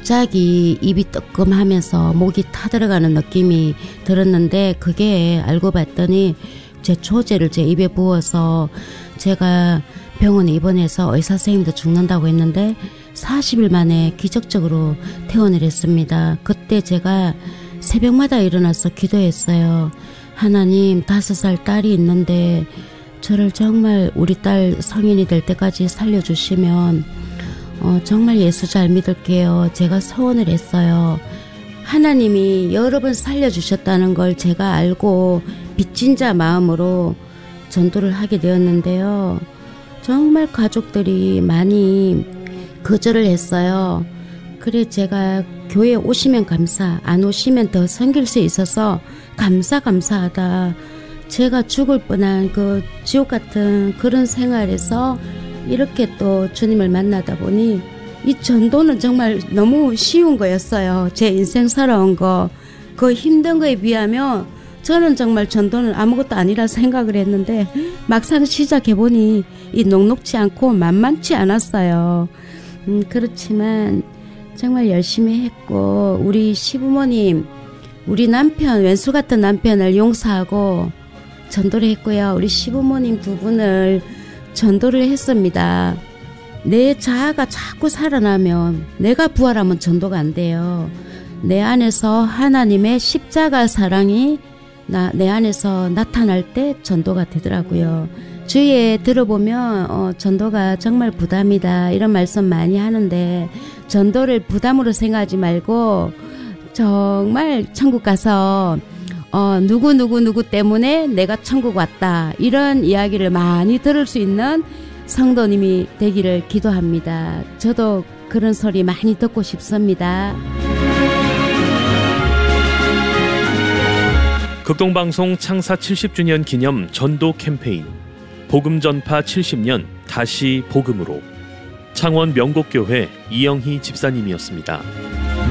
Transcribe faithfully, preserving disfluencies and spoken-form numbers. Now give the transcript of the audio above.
갑자기 입이 뜨끔하면서 목이 타들어가는 느낌이 들었는데 그게 알고 봤더니 제 초제를 제 입에 부어서 제가 병원에 입원해서 의사 선생님도 죽는다고 했는데 사십 일 만에 기적적으로 퇴원을 했습니다. 그때 제가 새벽마다 일어나서 기도했어요. 하나님, 다섯 살 딸이 있는데 저를 정말 우리 딸 성인이 될 때까지 살려주시면 어, 정말 예수 잘 믿을게요. 제가 서원을 했어요. 하나님이 여러 번 살려주셨다는 걸 제가 알고 빚진 자 마음으로 전도를 하게 되었는데요. 정말 가족들이 많이 거절을 했어요. 그래 제가 교회에 오시면 감사, 안 오시면 더 섬길 수 있어서 감사 감사하다. 제가 죽을 뻔한 그 지옥 같은 그런 생활에서 이렇게 또 주님을 만나다 보니 이 전도는 정말 너무 쉬운 거였어요. 제 인생스러운 거, 그 힘든 거에 비하면 저는 정말 전도는 아무것도 아니라 생각을 했는데 막상 시작해보니 이 녹록지 않고 만만치 않았어요. 음, 그렇지만 정말 열심히 했고 우리 시부모님, 우리 남편, 왼수 같은 남편을 용서하고 전도를 했고요. 우리 시부모님 두 분을 전도를 했습니다. 내 자아가 자꾸 살아나면 내가 부활하면 전도가 안 돼요. 내 안에서 하나님의 십자가 사랑이 나, 내 안에서 나타날 때 전도가 되더라고요. 주위에 들어보면 어, 전도가 정말 부담이다 이런 말씀 많이 하는데 전도를 부담으로 생각하지 말고 정말 천국 가서 어, 누구누구누구 때문에 내가 천국 왔다 이런 이야기를 많이 들을 수 있는 성도님이 되기를 기도합니다. 저도 그런 소리 많이 듣고 싶습니다. 극동방송 창사 칠십 주년 기념 전도 캠페인 복음 전파 칠십 년 다시 복음으로 창원 명곡교회 이영희 집사님이었습니다.